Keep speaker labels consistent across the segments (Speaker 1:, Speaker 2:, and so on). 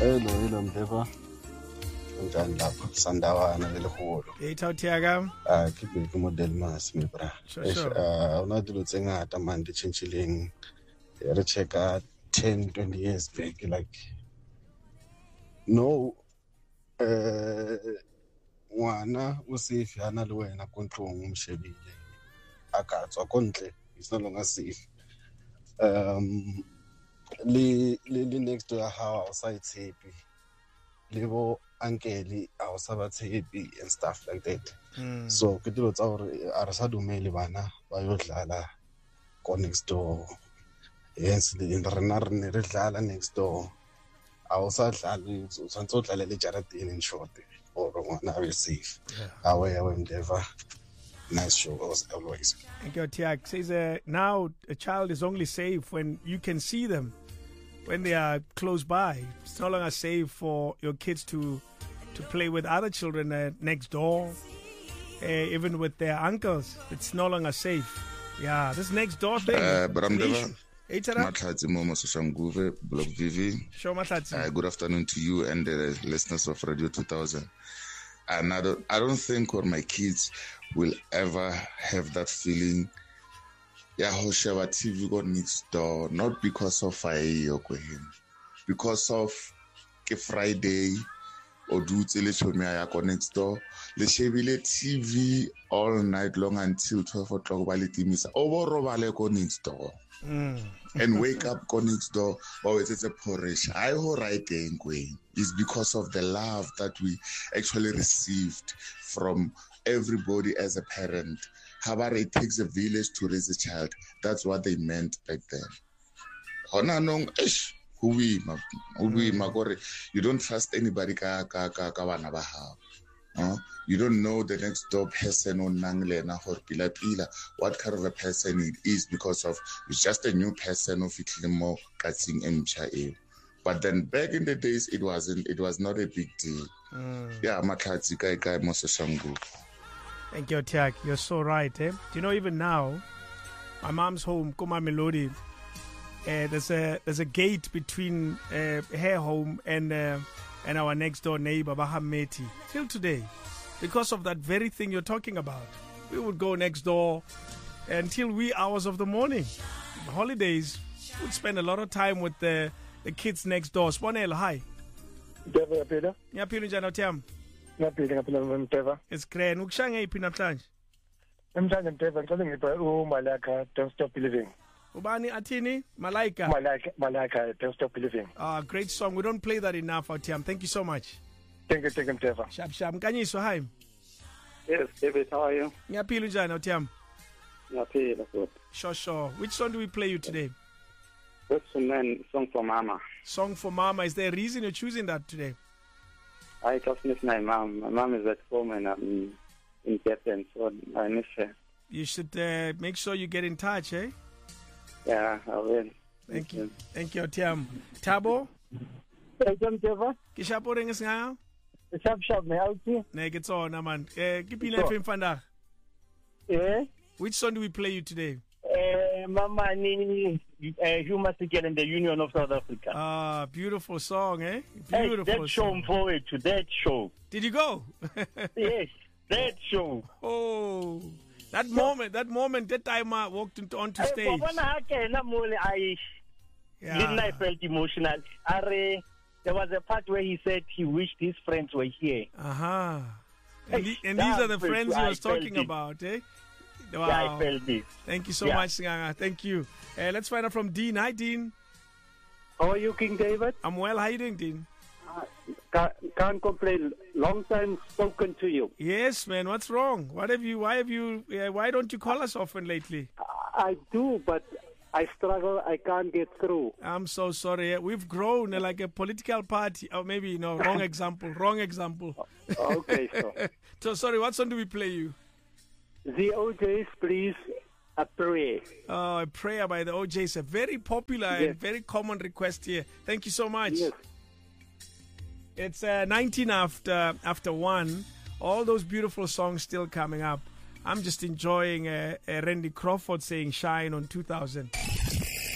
Speaker 1: Hello Mdeva. Njani lapha Sandawana leleholo.
Speaker 2: Hey Tautiaga.
Speaker 1: Ke be model mas me bra.
Speaker 2: Sure.
Speaker 1: Ona dilo tse ngata man di changileng. Re checka 10-20 years back like no ngwana o safe yana le wena ko ntlong mo shebile. Aka tswa ko ntle it's no longer safe. Le next to how outside happy. Levo uncle our sabat happy and stuff like that. So ke dilo tsa hore a re sa dumele bana ba yo dlala ko next door. Yes, in re dlala next door. A o sa dlala o tshwantse o dlala le jarateng in short or ngwana a be safe. Awe Mdeva. Nice show as always.
Speaker 2: Thank you, Tiak. Says now a child is only safe when you can see them, when they are close by. It's no longer safe for your kids to play with other children next door, even with their uncles. It's no longer safe. Yeah, this next door thing.
Speaker 3: Bramdeva, Matlatsi Momo Soshanguve, Block Vivi.
Speaker 2: Sure, Matlatsi.
Speaker 3: Good afternoon to you and the listeners of Radio 2000. And I don't think or my kids will ever have that feeling. Yeah, Hosheva TV got next door, not because of because of Friday or do tele next door. Le shebile TV all night long until 12 o'clock while it is over go next door. And wake up go next door. Oh, it's a porridge. I ho right queen is because of the love that we actually received from everybody as a parent. However, it takes a village to raise a child. That's what they meant back then. You don't trust anybody. You don't know the next door person or nanglena or pila what kind of a person it is because of it's just a new person of more catching and but then back in the days it was not a big deal. Yeah, Matlatsi guy Mososhangu.
Speaker 2: Thank you, Tiak. You're so right. Do you know even now, my mom's home, Kuma Melody, there's a gate between her home and our next door neighbor Bahameti till today, because of that very thing you're talking about. We would go next door until wee hours of the morning. Holidays, we'd spend a lot of time with the kids next door. Sponel, hi.
Speaker 4: Peter.
Speaker 2: Ngiyaphila njani Otham?
Speaker 4: Ngiyaphila Mteva.
Speaker 2: It's great. Ukushanga iphi namhlanje?
Speaker 4: Namhlanje Mteva ngicela ngiphe uMalaka Don't Stop Believing.
Speaker 2: Ubani athini? Malaika.
Speaker 4: Malaka Don't Stop Believing.
Speaker 2: Great song. We don't play that enough, Otham. Thank you so much.
Speaker 4: Thank you Mteva.
Speaker 2: Sharp. Mkanyiso, hi.
Speaker 5: Yes, David, how are you?
Speaker 2: Ngiyaphila njani Otham?
Speaker 5: Ngiyaphila good.
Speaker 2: Sure. Which song do we play you today?
Speaker 5: Song for Mama.
Speaker 2: Song for Mama. Is there a reason you're choosing that today?
Speaker 5: I just miss my mom. My mom is at home and I'm in Durban, so I miss her.
Speaker 2: You should make sure you get in touch, eh?
Speaker 5: Yeah, I will.
Speaker 2: Thank you, Otham. Tabo?
Speaker 4: Mteva.
Speaker 2: Kishapo ring is nga?
Speaker 4: Sharp me out.
Speaker 2: Ne get on man. Kipina FM vandag.
Speaker 4: Eh?
Speaker 2: Which song do we play you today?
Speaker 4: Mama ni you must get in the Union of South Africa.
Speaker 2: Beautiful song, eh? Beautiful.
Speaker 4: That show I'm forward to that show.
Speaker 2: Did you go?
Speaker 4: Yes, that show.
Speaker 2: Oh, that moment, that time I walked onto stage.
Speaker 4: Didn't I felt emotional? There was a part where he said he wished his friends were here.
Speaker 2: And these are the friends he was talking about, eh? Wow.
Speaker 4: Yeah, I felt it.
Speaker 2: Thank you so much, Nganga. Thank you. Let's find out from Dean. Hi, Dean.
Speaker 6: How are you, King David?
Speaker 2: I'm well. How are you doing, Dean?
Speaker 6: Can't complain. Long time spoken to you.
Speaker 2: Yes, man. What's wrong? Why don't you call us often lately?
Speaker 6: I do, but I struggle. I can't get through.
Speaker 2: I'm so sorry. We've grown like a political party. Or maybe, wrong example.
Speaker 6: Okay,
Speaker 2: so sorry, what song do we play you?
Speaker 6: The OJs, please. A prayer.
Speaker 2: A prayer by the OJs. A very popular and very common request here. Thank you so much.
Speaker 6: Yes.
Speaker 2: It's 19 after 1. All those beautiful songs still coming up. I'm just enjoying Randy Crawford saying Shine on 2000.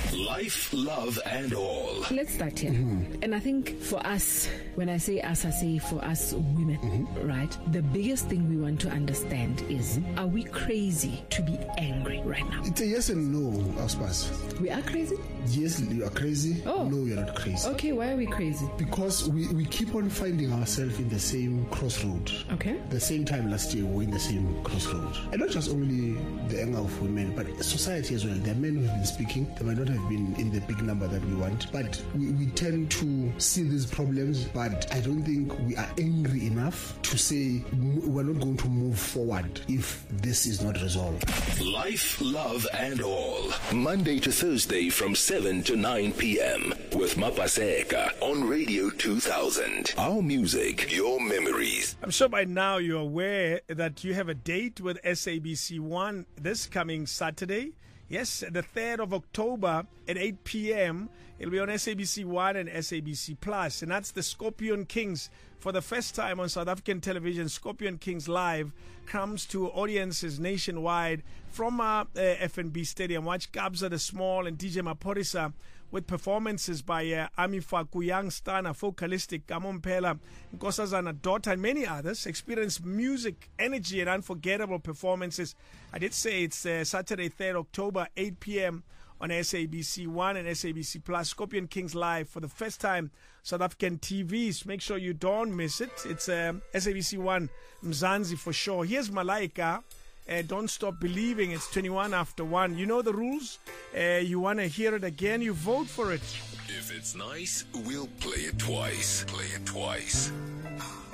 Speaker 7: Life, love, and all.
Speaker 8: Let's start here. And I think for us, when I say us, I say for us women, right? The biggest thing we want to understand is, are we crazy to be angry right now?
Speaker 9: It's a yes and no, Aspas.
Speaker 8: We are crazy?
Speaker 9: Yes, you are crazy.
Speaker 8: Oh.
Speaker 9: No, you're not crazy.
Speaker 8: Okay, why are we crazy?
Speaker 9: Because we keep on finding ourselves in the same crossroad.
Speaker 8: Okay.
Speaker 9: The same time last year, we were in the same crossroad. And not just only the anger of women, but society as well. There are men who have been speaking. They might not have been in the big number that we want, but we tend to see these problems, but I don't think we are angry enough to say we're not going to move forward if this is not resolved.
Speaker 7: Life, love, and all. Monday to Thursday from 7 to 9 p.m. with Mapaseka on Radio 2000. Our music, your memories.
Speaker 2: I'm sure by now you're aware that you have a date with SABC1 this coming Saturday. Yes, the 3rd of October at 8 p.m. It'll be on SABC1 and SABC Plus, and that's the Scorpion Kings. For the first time on South African television, Scorpion Kings Live comes to audiences nationwide from FNB Stadium. Watch Kabza the Small and DJ Maporisa with performances by Amifaku, Young Stana, Focalistic, Kamompela, Nkosazana Daughter, and many others. Experience music, energy, and unforgettable performances. I did say it's Saturday, 3rd October, 8 p.m. on SABC1 and SABC Plus. Scorpion Kings Live for the first time, South African TVs. Make sure you don't miss it. It's SABC1 Mzansi for sure. Here's Malaika. Don't Stop Believing. It's 21 after 1. You know the rules. You want to hear it again, you vote for it.
Speaker 7: If it's nice, we'll play it twice. Play it twice.